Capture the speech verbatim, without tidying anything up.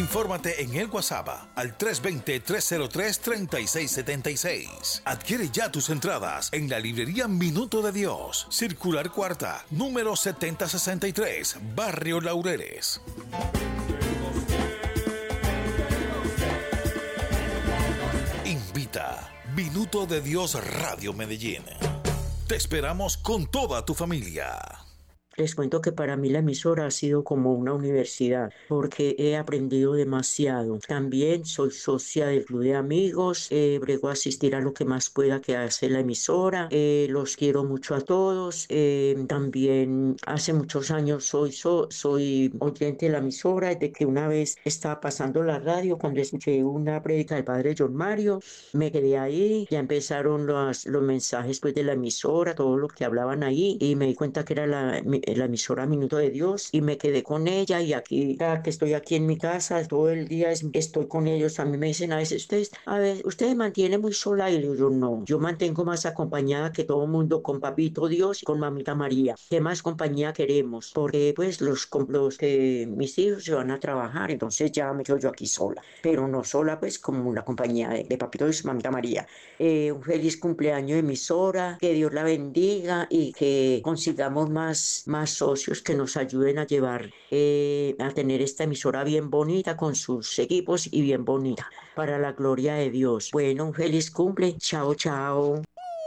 Infórmate en el WhatsApp al tres dos cero, tres cero tres, tres seis siete seis. Adquiere ya tus entradas en la librería Minuto de Dios, Circular Cuarta, número setenta sesenta y tres, Barrio Laureles. Invita Minuto de Dios Radio Medellín. Te esperamos con toda tu familia. Les cuento que para mí la emisora ha sido como una universidad porque he aprendido demasiado. También soy socia del club de amigos, eh, brego a asistir a lo que más pueda que hace la emisora. Eh, los quiero mucho a todos. Eh, también hace muchos años soy, so, soy oyente de la emisora, desde que una vez estaba pasando la radio cuando escuché una prédica del padre John Mario. Me quedé ahí, ya empezaron los, los mensajes pues, de la emisora, todo lo que hablaban ahí y me di cuenta que era la la emisora Minuto de Dios y me quedé con ella y aquí, cada que estoy aquí en mi casa, todo el día es, estoy con ellos. A mí me dicen a veces, ustedes, a ver, usted se mantiene muy sola y yo no, yo mantengo más acompañada que todo el mundo con Papito Dios y con Mamita María. ¿Qué más compañía queremos? Porque pues los, los que mis hijos se van a trabajar, entonces ya me quedo yo aquí sola, pero no sola pues como una compañía de, de Papito Dios y Mamita María. Eh, un feliz cumpleaños emisora, que Dios la bendiga y que consigamos más más socios que nos ayuden a llevar, eh, a tener esta emisora bien bonita con sus equipos y bien bonita, para la gloria de Dios. Bueno, un feliz cumple. Chao, chao.